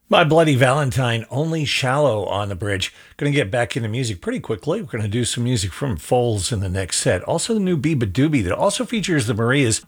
My Bloody Valentine, Only Shallow on the bridge. Going to get back into music pretty quickly. We're going to do some music from Foles in the next set. Also, the new Biba Doobie that also features the Marias